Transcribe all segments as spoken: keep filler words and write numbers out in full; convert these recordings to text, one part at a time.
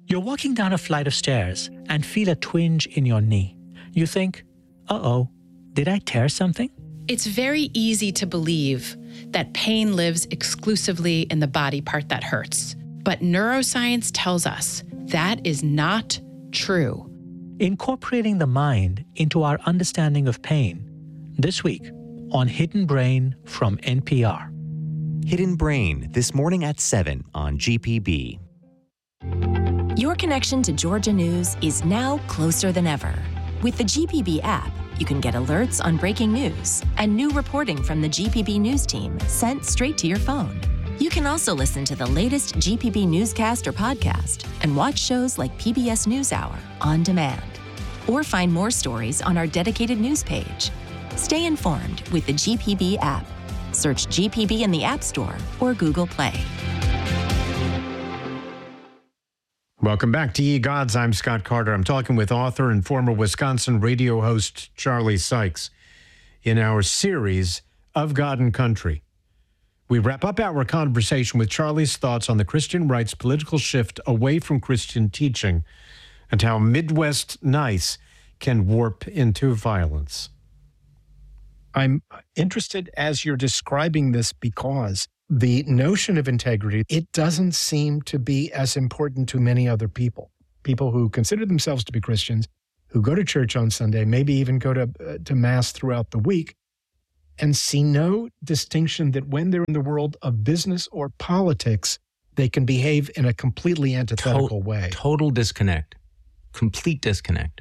You're walking down a flight of stairs and feel a twinge in your knee. You think, uh-oh, did I tear something? It's very easy to believe that pain lives exclusively in the body part that hurts. But neuroscience tells us that is not true. Incorporating the mind into our understanding of pain. This week on Hidden Brain from N P R. Hidden Brain, this morning at seven on G P B. Your connection to Georgia News is now closer than ever. With the G P B app, you can get alerts on breaking news and new reporting from the G P B News team sent straight to your phone. You can also listen to the latest G P B newscast or podcast and watch shows like P B S NewsHour on demand. Or find more stories on our dedicated news page. Stay informed with the G P B app. Search G P B in the App Store or Google Play. Welcome back to Ye Gods. I'm Scott Carter. I'm talking with author and former Wisconsin radio host Charlie Sykes in our series of God and Country. We wrap up our conversation with Charlie's thoughts on the Christian right's political shift away from Christian teaching and how Midwest nice can warp into violence. I'm interested as you're describing this because the notion of integrity, it doesn't seem to be as important to many other people. People who consider themselves to be Christians, who go to church on Sunday, maybe even go to, uh, to Mass throughout the week, and see no distinction that when they're in the world of business or politics, they can behave in a completely antithetical to- way. Total disconnect. Complete disconnect.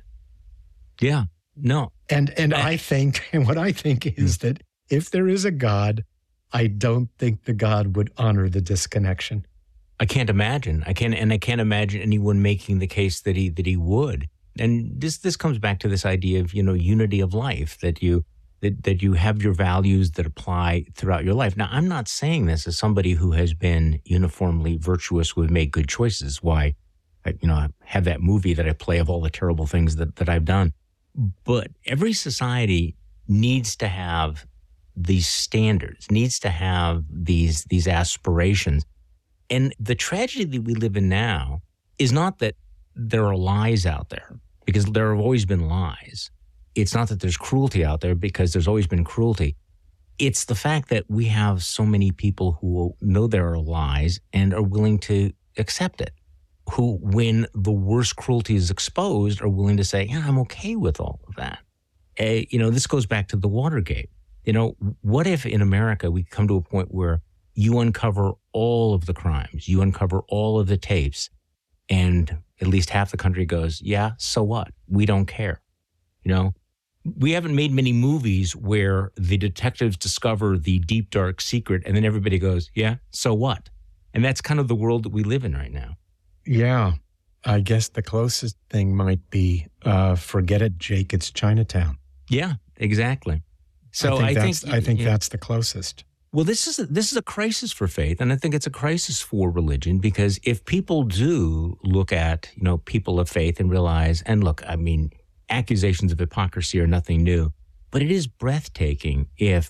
Yeah, no. And and I think, and what I think is that if there is a God, I don't think the God would honor the disconnection. I can't imagine. I can't, and I can't imagine anyone making the case that he that he would. And this this comes back to this idea of, you know, unity of life, that you that that you have your values that apply throughout your life. Now, I'm not saying this as somebody who has been uniformly virtuous, who has made good choices. Why, I, you know, I have that movie that I play of all the terrible things that, that I've done. But every society needs to have these standards, needs to have these these aspirations. And the tragedy that we live in now is not that there are lies out there, because there have always been lies. It's not that there's cruelty out there, because there's always been cruelty. It's the fact that we have so many people who know there are lies and are willing to accept it, who, when the worst cruelty is exposed, are willing to say, yeah, I'm okay with all of that. Uh, you know, this goes back to the Watergate. You know, what if in America we come to a point where you uncover all of the crimes, you uncover all of the tapes, and at least half the country goes, yeah, so what? We don't care. You know, we haven't made many movies where the detectives discover the deep, dark secret, and then everybody goes, yeah, so what? And that's kind of the world that we live in right now. Yeah, I guess the closest thing might be, uh, forget it, Jake, it's Chinatown. Yeah, exactly. So I think I that's, think, I think yeah. that's the closest. Well, this is a, this is a crisis for faith, and I think it's a crisis for religion, because if people do look at, you know, people of faith and realize, and look, I mean, accusations of hypocrisy are nothing new, but it is breathtaking if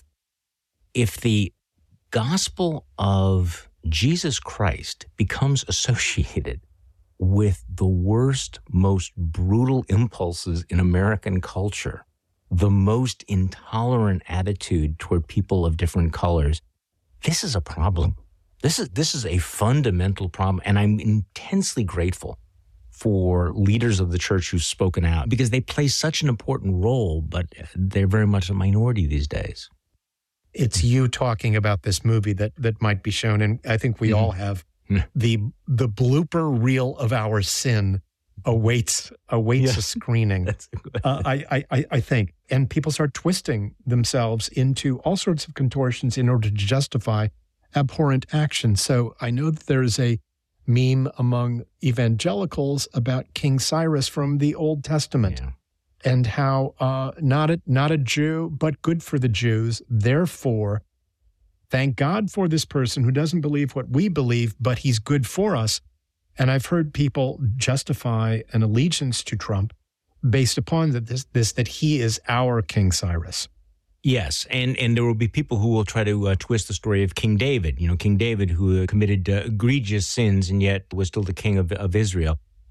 if the gospel of Jesus Christ becomes associated with the worst, most brutal impulses in American culture, the most intolerant attitude toward people of different colors. This is a problem. This is this is a fundamental problem, and I'm intensely grateful for leaders of the church who've spoken out, because they play such an important role, but they're very much a minority these days. It's you talking about this movie that that might be shown, and I think we mm-hmm. all have the the blooper reel of our sin awaits awaits yeah. a screening. That's uh, I, I I think, and people start twisting themselves into all sorts of contortions in order to justify abhorrent action. So I know that there is a meme among evangelicals about King Cyrus from the Old Testament, yeah. and how uh, not a not a Jew, but good for the Jews. Therefore, thank God for this person who doesn't believe what we believe, but he's good for us. And I've heard people justify an allegiance to Trump based upon that this, this that he is our King Cyrus. Yes, and, and there will be people who will try to uh, twist the story of King David. You know, King David, who uh, committed uh, egregious sins and yet was still the king of, of Israel.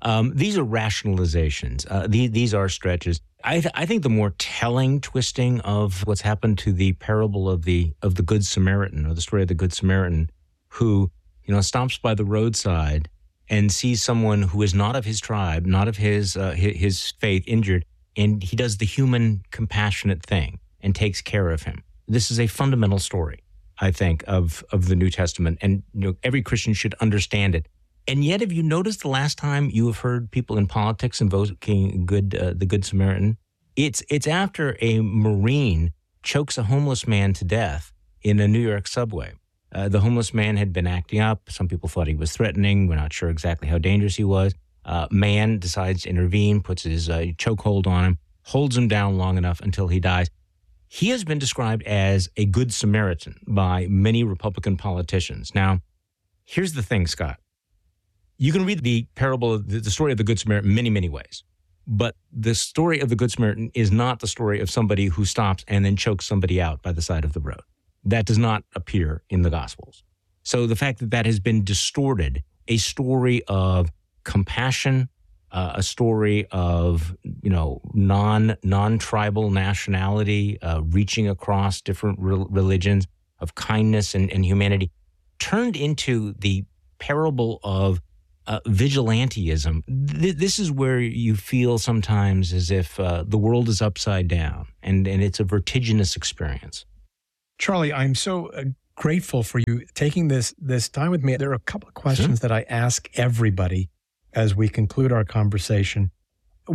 Um, these are rationalizations. Uh, the, these are stretches. I, th- I think the more telling twisting of what's happened to the parable of the of the Good Samaritan, or the story of the Good Samaritan, who, you know, stops by the roadside and sees someone who is not of his tribe, not of his uh, his, his faith, injured, and he does the human, compassionate thing and takes care of him. This is a fundamental story, I think, of of the New Testament, and you know, every Christian should understand it. And yet, have you noticed the last time you have heard people in politics invoking good, uh, the Good Samaritan? It's it's after a Marine chokes a homeless man to death in a New York subway. Uh, the homeless man had been acting up. Some people thought he was threatening. We're not sure exactly how dangerous he was. Uh, man decides to intervene, puts his uh, chokehold on him, holds him down long enough until he dies. He has been described as a Good Samaritan by many Republican politicians. Now, here's the thing, Scott. You can read the parable, the story of the Good Samaritan many, many ways. But the story of the Good Samaritan is not the story of somebody who stops and then chokes somebody out by the side of the road. That does not appear in the Gospels. So the fact that that has been distorted, a story of compassion, uh, a story of, you know, non, non-tribal nationality, uh, reaching across different re- religions, of kindness and, and humanity, turned into the parable of Uh, vigilantism. Th- this is where you feel sometimes as if uh, the world is upside down, and, and it's a vertiginous experience. Charlie, I'm so uh, grateful for you taking this this time with me. There are a couple of questions sure. that I ask everybody as we conclude our conversation.